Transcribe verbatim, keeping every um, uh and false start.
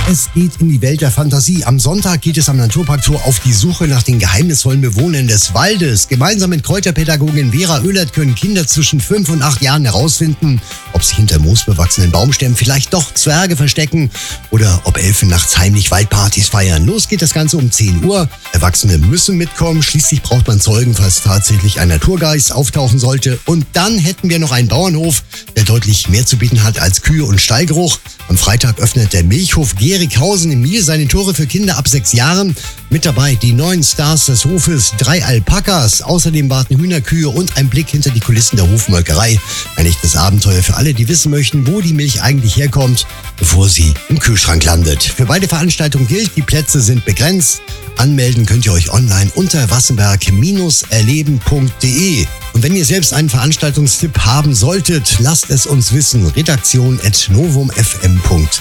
Es geht in die Welt der Fantasie. Am Sonntag geht es am Naturpark Tour auf die Suche nach den geheimnisvollen Bewohnern des Waldes. Gemeinsam mit Kräuterpädagogin Vera Oehlert können Kinder zwischen fünf und acht Jahren herausfinden, ob sich hinter moosbewachsenen Baumstämmen vielleicht doch Zwerge verstecken oder ob Elfen nachts heimlich Waldpartys feiern. Los geht das Ganze um zehn Uhr. Erwachsene müssen mitkommen. Schließlich braucht man Zeugen, falls tatsächlich ein Naturgeist auftauchen sollte. Und dann hätten wir noch einen Bauernhof, der deutlich mehr zu bieten hat als Kühe und Stallgeruch. Am Freitag öffnet der Milchhof Gerighausen in Miel seine Tore für Kinder ab sechs Jahren. Mit dabei die neuen Stars des Hofes, drei Alpakas, außerdem warten Hühner, Kühe und ein Blick hinter die Kulissen der Hofmolkerei. Ein echtes Abenteuer für alle, die wissen möchten, wo die Milch eigentlich herkommt, bevor sie im Kühlschrank landet. Für beide Veranstaltungen gilt, die Plätze sind begrenzt. Anmelden könnt ihr euch online unter wassenberg erleben punkt de. Und wenn ihr selbst einen Veranstaltungstipp haben solltet, lasst es uns wissen. Redaktion at novum f m punkt